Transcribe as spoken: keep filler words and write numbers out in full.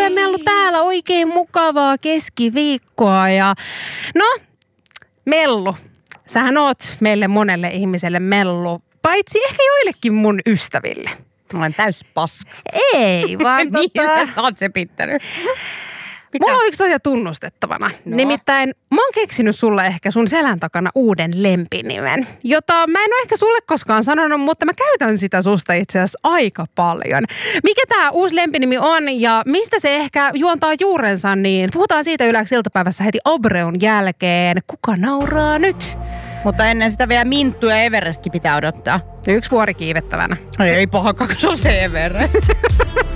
ja Mellu täällä. Oikein mukavaa keskiviikkoa. Ja no, Mellu, sähän oot meille monelle ihmiselle Mellu, paitsi ehkä joillekin mun ystäville. Mä olen täys paska. Ei, vaan niin, tota... sä oot se pittänyt. Mitä? Mulla on yksi asia tunnustettavana. No. Nimittäin mä oon keksinyt sulle ehkä sun selän takana uuden lempinimen, jota mä en ole ehkä sulle koskaan sanonut, mutta mä käytän sitä susta itse asiassa aika paljon. Mikä tää uusi lempinimi on ja mistä se ehkä juontaa juurensa, niin puhutaan siitä Yleäks iltapäivässä heti Obreun jälkeen. Kuka nauraa nyt? Mutta ennen sitä vielä Minttu ja Everestkin pitää odottaa. Yksi vuori kiivettävänä. Ei paha, kun se on se Everest.